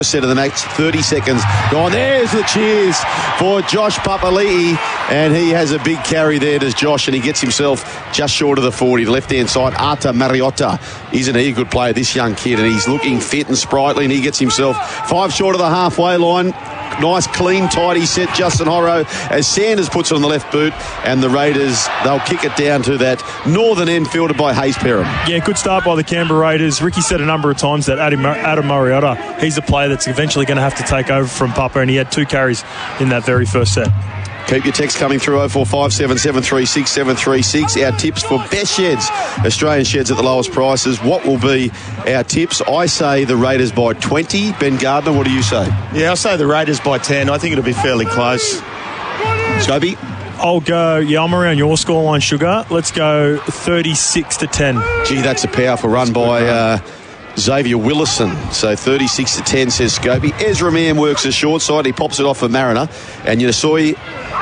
Set of the next 30 seconds gone. There's the cheers for Josh Papali'i, and he has a big carry there, does Josh, and he gets himself just short of the 40. The left-hand side, Arta Mariotta. Isn't he a good player, this young kid? And he's looking fit and sprightly, and he gets himself 5 short of the halfway line. Nice, clean, tidy set, Justin Horo, as Sanders puts it on the left boot, and the Raiders, they'll kick it down to that northern end, fielded by Hayes Perham. Yeah, good start by the Canberra Raiders. Ricky said a number of times that Adam Mariotta, he's a player that's eventually going to have to take over from Papa, and he had 2 carries in that very first set. Keep your text coming through 0457 736 736. Our tips for best sheds, Australian sheds at the lowest prices. What will be our tips? I say the Raiders by 20. Ben Gardner, what do you say? Yeah, I'll say the Raiders by 10. I think it'll be fairly close. Scobie? I'll go, I'm around your scoreline, Sugar. Let's go 36-10. Gee, that's a powerful run by Xavier Willison. So 36-10, says Scobie. Ezra Mann works the short side. He pops it off for Mariner. And Soy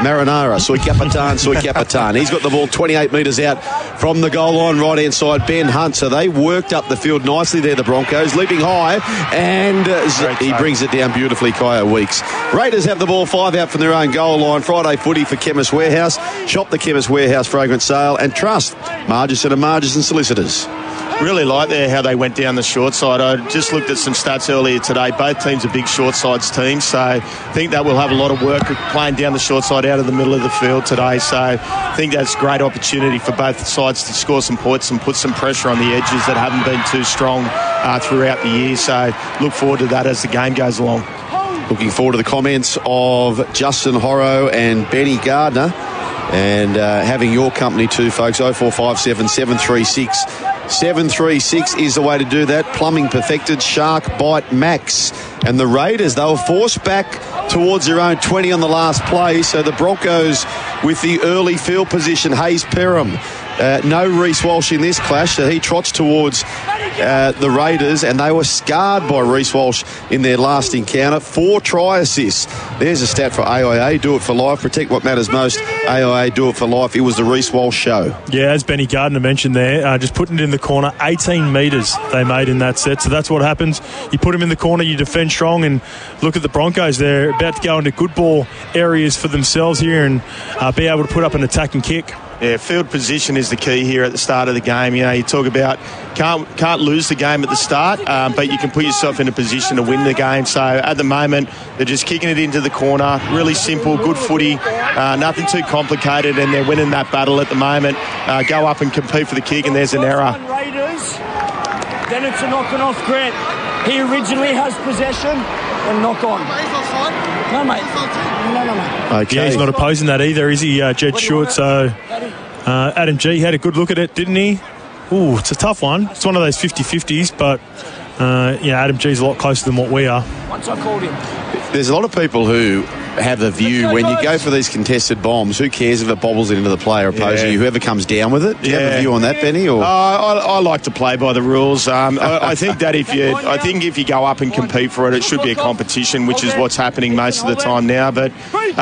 Capitan. He's got the ball 28 metres out from the goal line, right-hand side. Ben Hunt. So they worked up the field nicely there, the Broncos. Leaping high, and he brings it down beautifully, Kaya Weeks. Raiders have the ball 5 out from their own goal line. Friday footy for Chemist Warehouse. Shop the Chemist Warehouse fragrance sale, and trust Margison and Margison Solicitors. Really like there how they went down the short side. I just looked at some stats earlier today. Both teams are big short sides teams, so I think that will have a lot of work playing down the short side out of the middle of the field today. So I think that's a great opportunity for both sides to score some points and put some pressure on the edges that haven't been too strong throughout the year. So look forward to that as the game goes along. Looking forward to the comments of Justin Horo and Benny Gardner, and having your company too, folks. 0457 736 736 is the way to do that. Plumbing perfected, Shark Bite Max. And the Raiders, they were forced back towards their own 20 on the last play. So the Broncos with the early field position, Hayes Perham. No Reece Walsh in this clash, so he trots towards the Raiders, and they were scarred by Reece Walsh in their last encounter. 4 try assists. There's a stat for AIA. Do it for life. Protect what matters most. AIA, do it for life. It was the Reece Walsh show. Yeah, as Benny Gardner mentioned there, just putting it in the corner. 18 metres they made in that set. So that's what happens. You put them in the corner, you defend strong, and look at the Broncos. They're about to go into good ball areas for themselves here and be able to put up an attacking kick. Yeah, field position is the key here at the start of the game. You know, you talk about can't lose the game at the start, but you can put yourself in a position to win the game. So at the moment, they're just kicking it into the corner. Really simple, good footy, nothing too complicated, and they're winning that battle at the moment. Go up and compete for the kick, and there's an error. Raiders, then it's a knocking off Grant. He originally has possession and knock on. No, mate. No. Okay. Yeah, he's not opposing that either, is he, Jed Short? So Adam G had a good look at it, didn't he? Ooh, it's a tough one. It's one of those 50-50s, but Adam G's a lot closer than what we are. Once I called him. There's a lot of people who have the view when you go for these contested bombs, who cares if it bobbles into the player opposing you, whoever comes down with it? Do you have a view on that, Benny? Or? I like to play by the rules. I think that if you go up and compete for it, it should be a competition, which is what's happening most of the time now. But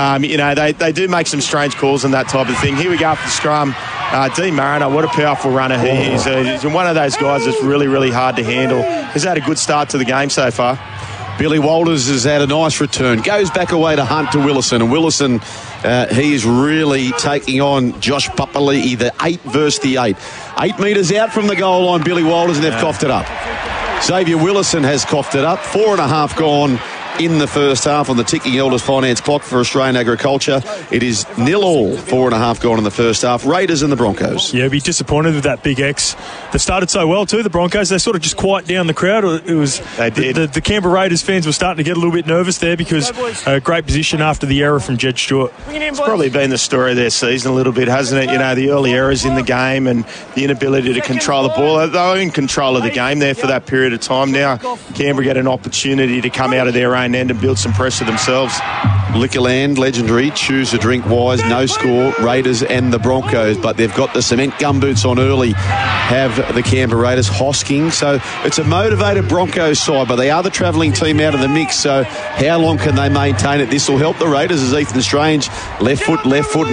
they do make some strange calls and that type of thing. Here we go for the scrum. Dean Mariner, what a powerful runner he is. He's one of those guys that's really, really hard to handle. He's had a good start to the game so far. Billy Walters has had a nice return. Goes back away to Hunt to Willison. And Willison, he is really taking on Josh Papali'i, the 8 versus the 8. 8 metres out from the goal line, Billy Walters, and they've coughed it up. Xavier Willison has coughed it up. 4.5 gone in the first half on the ticking Elders Finance clock for Australian Agriculture. It is 0-all, 4.5 gone in the first half. Raiders and the Broncos. Yeah, be disappointed with that big X. They started so well too, the Broncos. They sort of just quiet down the crowd. It was they did. The Canberra Raiders fans were starting to get a little bit nervous there because a great position after the error from Jed Stewart. It's probably been the story of their season a little bit, hasn't it? You know, the early errors in the game and the inability to control the ball. They were in control of the game there for that period of time. Now Canberra get an opportunity to come out of their own end and build some pressure themselves. Liquorland, legendary, choose to drink wise, no score, Raiders and the Broncos, but they've got the cement gumboots on early, have the Canberra Raiders. Hosking, so it's a motivated Broncos side, but they are the travelling team out of the mix, so how long can they maintain it? This will help the Raiders as Ethan Strange, left foot,